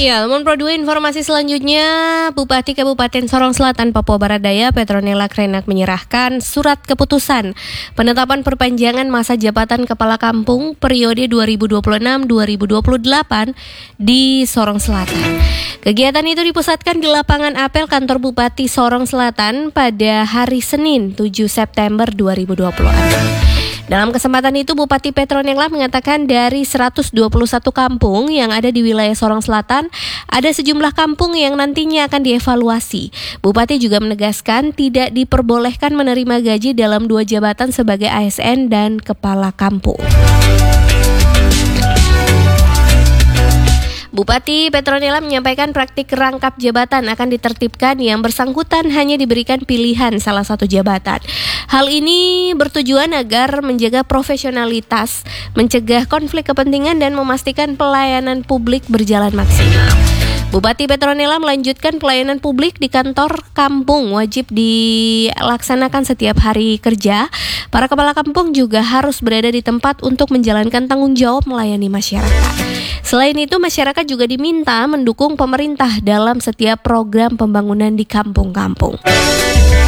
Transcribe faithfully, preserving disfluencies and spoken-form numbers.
Ya, nomor dua informasi selanjutnya, Bupati Kabupaten Sorong Selatan, Papua Barat Daya, Petronella Krenak menyerahkan surat keputusan penetapan perpanjangan masa jabatan Kepala Kampung periode dua ribu dua puluh enam sampai dua ribu dua puluh delapan di Sorong Selatan. Kegiatan itu dipusatkan di lapangan apel kantor Bupati Sorong Selatan pada hari Senin tujuh September dua ribu dua puluh enam. Dalam kesempatan itu, Bupati Petronella mengatakan dari seratus dua puluh satu kampung yang ada di wilayah Sorong Selatan, ada sejumlah kampung yang nantinya akan dievaluasi. Bupati juga menegaskan tidak diperbolehkan menerima gaji dalam dua jabatan sebagai A S N dan Kepala Kampung. Bupati Petronella menyampaikan praktik rangkap jabatan akan ditertibkan, yang bersangkutan hanya diberikan pilihan salah satu jabatan. Hal ini bertujuan agar menjaga profesionalitas, mencegah konflik kepentingan, dan memastikan pelayanan publik berjalan maksimal. Bupati Petronella melanjutkan pelayanan publik di kantor kampung wajib dilaksanakan setiap hari kerja. Para kepala kampung juga harus berada di tempat untuk menjalankan tanggung jawab melayani masyarakat. Selain itu, masyarakat juga diminta mendukung pemerintah dalam setiap program pembangunan di kampung-kampung.